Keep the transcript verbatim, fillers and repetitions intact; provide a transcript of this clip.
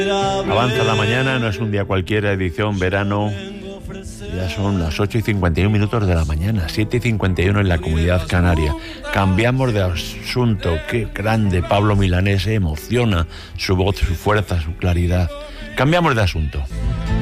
Avanza la mañana, no es un día cualquiera, edición verano. Ya son las ocho y cincuenta y uno minutos de la mañana, siete y cincuenta y uno en la Comunidad Canaria. Cambiamos de asunto. Qué grande Pablo Milanés, emociona su voz, su fuerza, su claridad. Cambiamos de asunto.